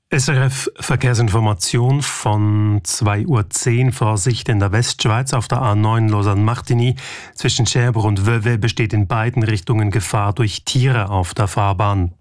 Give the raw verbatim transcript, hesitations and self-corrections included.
S R F Verkehrsinformation von zwei Uhr zehn. Vorsicht in der Westschweiz auf der A neun Lausanne-Martigny. Zwischen Cherbourg und Vevey besteht in beiden Richtungen Gefahr durch Tiere auf der Fahrbahn.